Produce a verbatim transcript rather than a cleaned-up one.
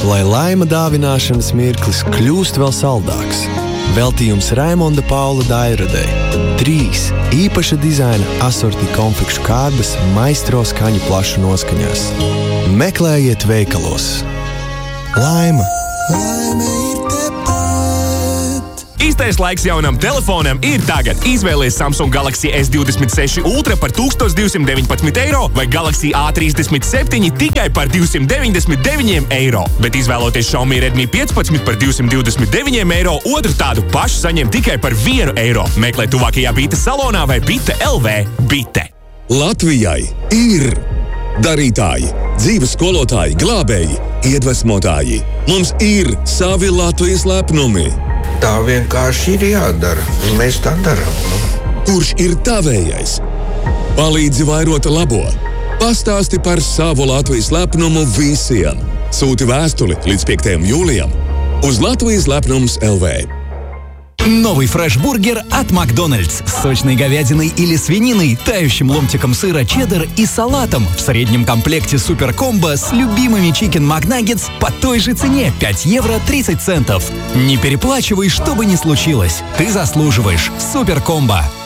lai laima dāvināšanas mirklis kļūst vēl saldāks. Veltījums Raimonda Paula Dairadei. Trīs īpaša dizaina asorti konfekšu kārbas maistro skaņu plašu noskaņās. Meklējiet veikalos. Laima. Laime ir tepat. Īstais laiks jaunam telefonam ir tagad. Izvēlies Samsung Galaxy S divdesmit seši Ultra par tūkstoš divsimt deviņpadsmit eiro vai Galaxy A trīsdesmit septiņi tikai par divsimt deviņdesmit deviņiem eiro. Bet izvēloties Xiaomi Redmi piecpadsmit par divsimt divdesmit deviņiem eiro, otru tādu pašu saņem tikai par vienu eiro. Meklē tuvākajā Bite salonā vai Bite L V. Bite. Latvijai ir darītāji, dzīves skolotāji, glābēji, iedvesmotāji. Mums ir savi Latvijas lepnumi. Tā vienkārši ir jādara. Mēs tā darām. Kurš ir tavējais? Palīdzi vairot labo. Pastāsti par savu Latvijas lepnumu visiem. Sūti vēstuli līdz piektajam jūlijam uz Latvijas lepnums L V. Новый фреш-бургер от Макдональдс с сочной говядиной или свининой, тающим ломтиком сыра чеддер и салатом в среднем комплекте суперкомбо с любимыми чикен макнаггетс по той же цене пять евро тридцать центов. Не переплачивай, что бы ни случилось. Ты заслуживаешь суперкомбо.